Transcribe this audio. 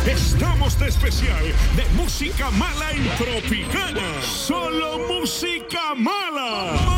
Estamos de especial de música mala en Tropicana. Solo música mala.